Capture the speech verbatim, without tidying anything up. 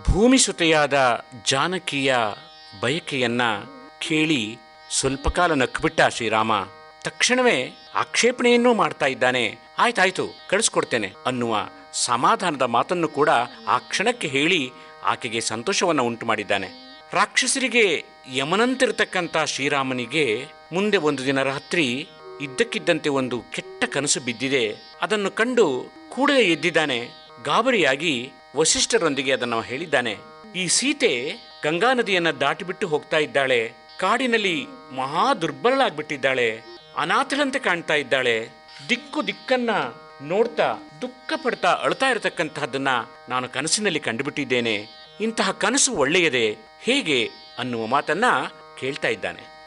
ಭೂಮಿಸುತೆಯಾದ ಜಾನಕಿಯ ಬಯಕೆಯನ್ನ ಕೇಳಿ ಸ್ವಲ್ಪ ಕಾಲ ನಕ್ಬಿಟ್ಟ ಶ್ರೀರಾಮ. ತಕ್ಷಣವೇ ಆಕ್ಷೇಪಣೆಯನ್ನೂ ಮಾಡ್ತಾ ಇದ್ದಾನೆ. ಆಯ್ತಾಯ್ತು, ಕಳಿಸ್ಕೊಡ್ತೇನೆ ಅನ್ನುವ ಸಮಾಧಾನದ ಮಾತನ್ನು ಕೂಡ ಆ ಕ್ಷಣಕ್ಕೆ ಹೇಳಿ ಆಕೆಗೆ ಸಂತೋಷವನ್ನು ಉಂಟು ಮಾಡಿದ್ದಾನೆ. ರಾಕ್ಷಸರಿಗೆ ಯಮನಂತಿರತಕ್ಕಂಥ ಶ್ರೀರಾಮನಿಗೆ ಮುಂದೆ ಒಂದು ದಿನ ರಾತ್ರಿ ಇದ್ದಕ್ಕಿದ್ದಂತೆ ಒಂದು ಕೆಟ್ಟ ಕನಸು ಬಿದ್ದಿದೆ. ಅದನ್ನು ಕಂಡು ಕೂಡಲೇ ಎದ್ದಿದ್ದಾನೆ. ಗಾಬರಿಯಾಗಿ ವಸಿಷ್ಠರೊಂದಿಗೆ ಅದನ್ನು ಹೇಳಿದ್ದಾನೆ. ಈ ಸೀತೆ ಗಂಗಾ ನದಿಯನ್ನ ದಾಟಿಬಿಟ್ಟು ಹೋಗ್ತಾ ಇದ್ದಾಳೆ. ಕಾಡಿನಲ್ಲಿ ಮಹಾ ದುರ್ಬಲಳಾಗ್ಬಿಟ್ಟಿದ್ದಾಳೆ. ಅನಾಥಳಂತೆ ಕಾಣ್ತಾ ಇದ್ದಾಳೆ. ದಿಕ್ಕು ದಿಕ್ಕನ್ನ ನೋಡ್ತಾ ದುಃಖ ಪಡ್ತಾ ಅಳ್ತಾ ಇರತಕ್ಕಂತಹದ್ದನ್ನ ನಾನು ಕನಸಿನಲ್ಲಿ ಕಂಡುಬಿಟ್ಟಿದ್ದೇನೆ. ಇಂತಹ ಕನಸು ಒಳ್ಳೆಯದೇ ಹೇಗೆ ಅನ್ನುವ ಮಾತನ್ನ ಕೇಳ್ತಾ ಇದ್ದಾನೆ.